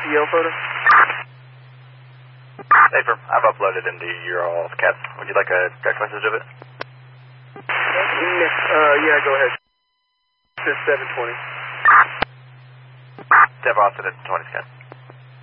ATL photo? Hey, I've uploaded into your all's CAT. Would you like a text message of it? Yeah, go ahead. It's 720. Step off to the 20 scan.